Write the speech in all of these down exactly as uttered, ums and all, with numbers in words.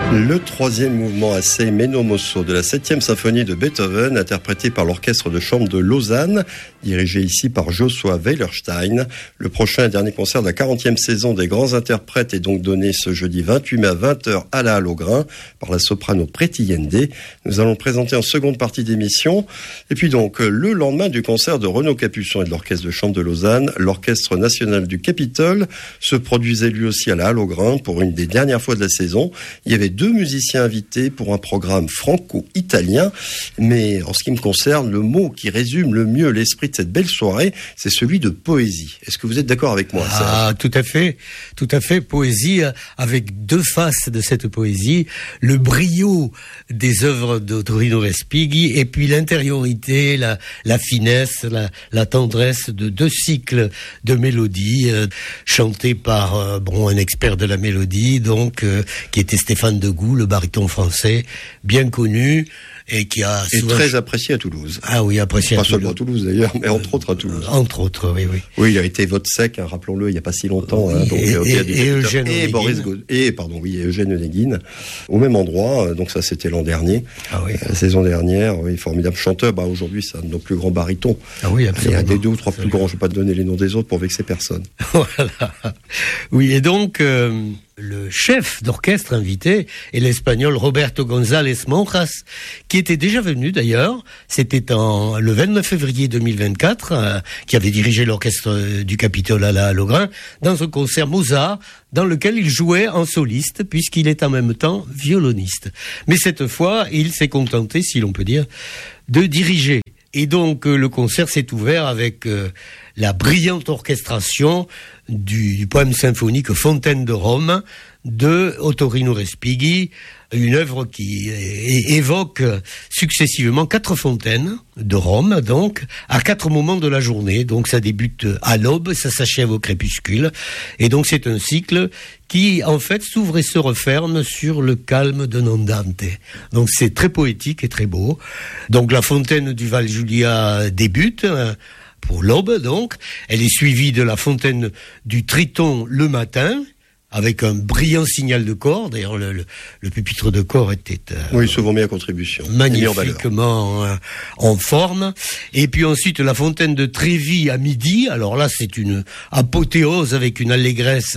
Le troisième mouvement Assai Meno Mosso de la septième symphonie de Beethoven, interprété par l'orchestre de chambre de Lausanne, dirigé ici par Joshua Weilerstein. Le prochain et dernier concert de la quarantième saison des grands interprètes est donc donné ce jeudi vingt-huit mai à vingt heures à la Halle au Grain par la soprano Preti Yende. Nous allons le présenter en seconde partie d'émission. Et puis donc, le lendemain du concert de Renaud Capuçon et de l'orchestre de chambre de Lausanne, l'orchestre national du Capitole se produisait lui aussi à la Halle au Grain pour une des dernières fois de la saison. Il y avait deux musiciens invités pour un programme franco-italien, mais en ce qui me concerne, le mot qui résume le mieux l'esprit de cette belle soirée, c'est celui de poésie. Est-ce que vous êtes d'accord avec moi, Serge ? Ah, tout à fait, tout à fait, poésie avec deux faces de cette poésie, le brio des œuvres de Torino Respighi et puis l'intériorité, la, la finesse, la, la tendresse de deux cycles de mélodies euh, chantés par euh, bon, un expert de la mélodie, donc euh, qui était Stéphane Degout, le baryton français, bien connu, et qui a et souvent... très apprécié à Toulouse. Ah oui, apprécié Pas à Toulouse. Pas seulement à Toulouse d'ailleurs, mais entre autres à Toulouse. Entre autres, oui, oui. Oui, il a été vote sec, hein, rappelons-le, il n'y a pas si longtemps. Oui, hein, donc, et, euh, et, et, et Eugène et Onegin. Boris God, et pardon, oui, et Eugène Onegin, au même endroit. Donc ça, c'était l'an dernier, ah oui. la saison dernière. Oui, formidable chanteur. Bah aujourd'hui, c'est un de nos plus grands barytons. Ah oui, absolument. Il y a des deux ou trois absolument. Plus grands. Je ne vais pas te donner les noms des autres pour vexer personne. Voilà. Oui, et donc. Euh... Le chef d'orchestre invité est l'Espagnol Roberto González Monjas, qui était déjà venu d'ailleurs. C'était en le vingt-neuf février deux mille vingt-quatre, euh, qui avait dirigé l'orchestre du Capitole à la Halle au Grain dans un concert Mozart dans lequel il jouait en soliste puisqu'il est en même temps violoniste. Mais cette fois, il s'est contenté, si l'on peut dire, de diriger. Et donc euh, le concert s'est ouvert avec euh, la brillante orchestration du, du poème symphonique Fontaine de Rome de Torino Respighi, une œuvre qui é- évoque successivement quatre fontaines de Rome, donc à quatre moments de la journée. Donc ça débute à l'aube, ça s'achève au crépuscule, et donc c'est un cycle qui en fait s'ouvre et se referme sur le calme d'un andante. Donc c'est très poétique et très beau. Donc la fontaine du Val Giulia débute hein, pour l'aube, donc elle est suivie de la fontaine du Triton le matin, avec un brillant signal de corps. D'ailleurs, le, le, le pupitre de corps était euh, oui, souvent mis à contribution, magnifiquement en, en forme. Et puis ensuite, la fontaine de Trévis à midi. Alors là, c'est une apothéose avec une allégresse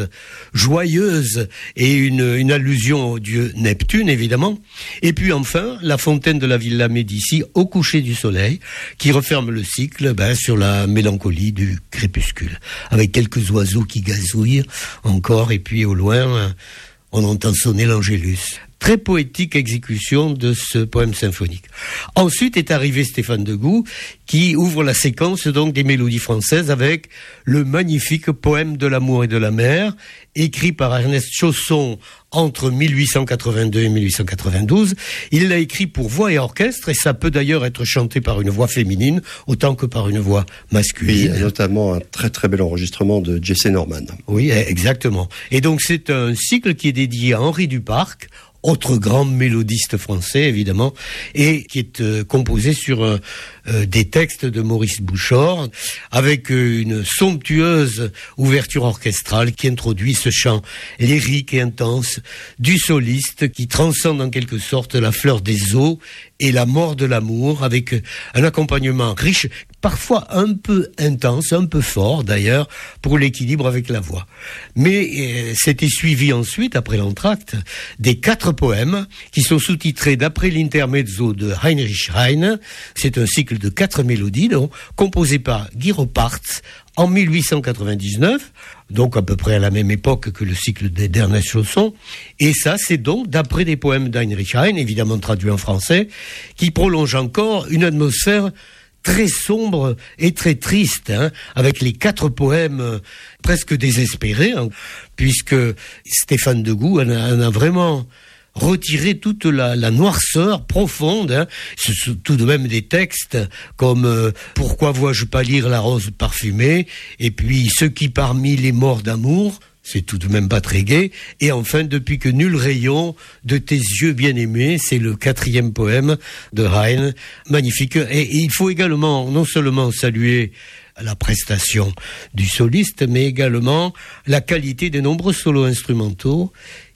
joyeuse et une, une allusion au dieu Neptune, évidemment. Et puis enfin, la fontaine de la Villa Médici au coucher du soleil, qui referme le cycle ben, sur la mélancolie du crépuscule, avec quelques oiseaux qui gazouillent encore, et puis au loin, on entend sonner l'Angélus. Très poétique exécution de ce poème symphonique. Ensuite est arrivé Stéphane Degout, qui ouvre la séquence donc des mélodies françaises avec le magnifique poème de l'amour et de la mer, écrit par Ernest Chausson entre mille huit cent quatre-vingt-deux et mille huit cent quatre-vingt-douze. Il l'a écrit pour voix et orchestre, et ça peut d'ailleurs être chanté par une voix féminine autant que par une voix masculine. Oui, notamment un très très bel enregistrement de Jesse Norman. Oui, exactement. Et donc c'est un cycle qui est dédié à Henri Duparc, autre grand mélodiste français, évidemment, et qui est euh, composé sur euh, euh, des textes de Maurice Bouchard, avec euh, une somptueuse ouverture orchestrale qui introduit ce chant lyrique et intense du soliste qui transcende en quelque sorte la fleur des eaux et la mort de l'amour, avec un accompagnement riche, parfois un peu intense, un peu fort d'ailleurs, pour l'équilibre avec la voix. Mais euh, c'était suivi ensuite, après l'entracte, des quatre poèmes qui sont sous-titrés d'après l'intermezzo de Heinrich Heine. C'est un cycle de quatre mélodies, donc, composé par Guy Ropartz en mille huit cent quatre-vingt-dix-neuf, donc à peu près à la même époque que le cycle d'Ernest Chausson. Et ça, c'est donc d'après des poèmes d'Heinrich Heine, évidemment traduits en français, qui prolongent encore une atmosphère très sombre et très triste, hein, avec les quatre poèmes euh, presque désespérés, hein, puisque Stéphane Degout en a, en a vraiment retiré toute la, la noirceur profonde. Hein. Ce sont tout de même des textes comme euh, « Pourquoi vois-je pâlir la rose parfumée ?» et puis « Ceux qui parmi les morts d'amour ?» c'est tout de même pas très gai. Et enfin, depuis que nul rayon de tes yeux bien-aimés, c'est le quatrième poème de Heine, magnifique. Et, et il faut également non seulement saluer la prestation du soliste, mais également la qualité des nombreux solos instrumentaux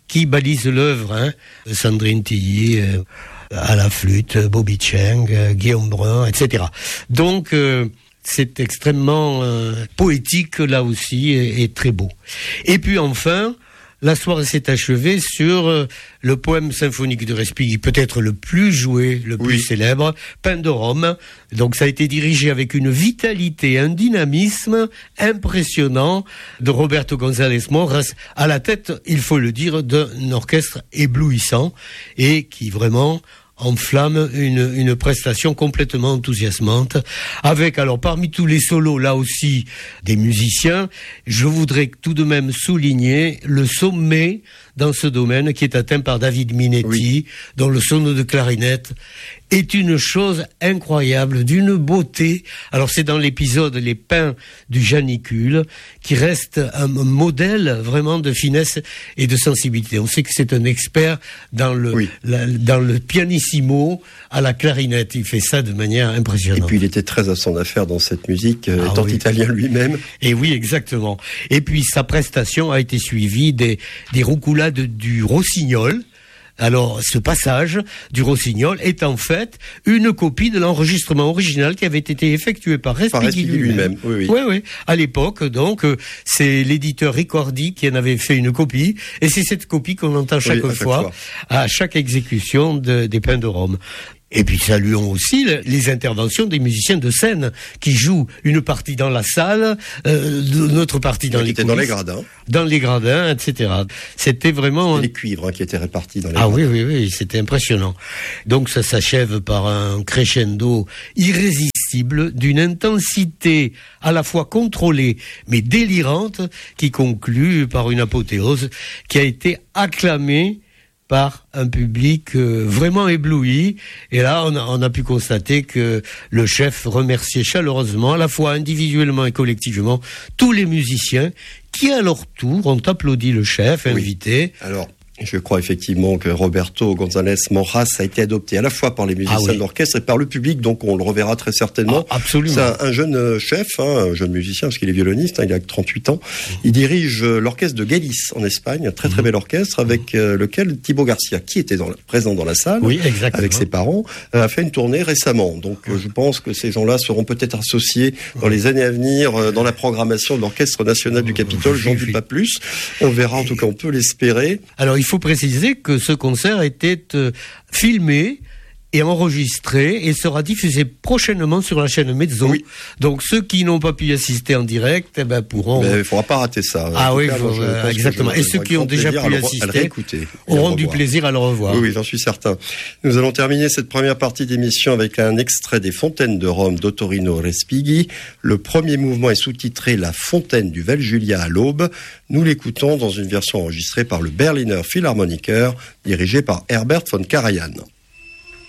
qui balisent l'œuvre. Hein. Sandrine Tilly euh, à la flûte, Bobby Cheng, euh, Guillaume Brun, et cetera. Donc euh, c'est extrêmement euh, poétique là aussi et, et très beau. Et puis enfin, la soirée s'est achevée sur euh, le poème symphonique de Respighi, peut-être le plus joué, le plus oui. célèbre, Pain de Rome. Donc ça a été dirigé avec une vitalité, un dynamisme impressionnant de Roberto González Moras, à la tête, il faut le dire, d'un orchestre éblouissant et qui vraiment enflamme une, une prestation complètement enthousiasmante, avec alors parmi tous les solos là aussi des musiciens, je voudrais tout de même souligner le sommet dans ce domaine qui est atteint par David Minetti, oui. dont le solo de clarinette est une chose incroyable, d'une beauté. Alors c'est dans l'épisode Les Pins du Janicule qui reste un modèle vraiment de finesse et de sensibilité. On sait que c'est un expert dans le, oui. la, dans le pianissimo à la clarinette. Il fait ça de manière impressionnante. Et puis il était très à son affaire dans cette musique, ah, étant oui. italien lui-même. Et oui, exactement. Et puis sa prestation a été suivie des, des roucoulades du Rossignol. Alors, ce passage du Rossignol est en fait une copie de l'enregistrement original qui avait été effectué par Respighi lui-même. lui-même. Oui, oui. oui, oui. À l'époque, donc, c'est l'éditeur Ricordi qui en avait fait une copie, et c'est cette copie qu'on entend chaque, oui, à fois, chaque fois à chaque exécution de, des Pins de Rome. Et puis saluons aussi les interventions des musiciens de scène qui jouent une partie dans la salle, euh, une autre partie dans les coulisses, dans les gradins, dans les gradins, et cetera. C'était vraiment les cuivres hein, qui étaient répartis dans les. Ah gradins. oui, oui, oui, c'était impressionnant. Donc ça s'achève par un crescendo irrésistible d'une intensité à la fois contrôlée mais délirante qui conclut par une apothéose qui a été acclamée par un public euh, vraiment ébloui. Et là, on a, on a pu constater que le chef remerciait chaleureusement, à la fois individuellement et collectivement, tous les musiciens qui, à leur tour, ont applaudi le chef invité. Oui. Alors, je crois effectivement que Roberto González Moras a été adopté à la fois par les musiciens ah oui. de l'orchestre et par le public, donc on le reverra très certainement. Ah, absolument. C'est un, un jeune chef, hein, un jeune musicien, parce qu'il est violoniste, hein, il a trente-huit ans. Il dirige l'orchestre de Galice en Espagne, un très très bel orchestre avec euh, lequel Thibaut Garcia, qui était dans, présent dans la salle, oui, exactement. avec ses parents, euh, a fait une tournée récemment. Donc euh, je pense que ces gens-là seront peut-être associés dans les années à venir euh, dans la programmation de l'Orchestre National du Capitole, j'en dis pas plus. On verra, en tout cas on peut l'espérer. Alors il Il faut préciser que ce concert était euh, filmé et enregistré et sera diffusé prochainement sur la chaîne Mezzo. Oui. Donc ceux qui n'ont pas pu y assister en direct, eh ben, pourront. Mais il ne faudra pas rater ça. Ah oui, cas, faut, euh, exactement. Et ceux qui ont déjà pu y assister auront du plaisir à le revoir. Oui, oui, j'en suis certain. Nous allons terminer cette première partie d'émission avec un extrait des Fontaines de Rome d'Ottorino Respighi. Le premier mouvement est sous-titré La Fontaine du Val Julia à l'aube. Nous l'écoutons dans une version enregistrée par le Berliner Philharmoniker, dirigé par Herbert von Karajan.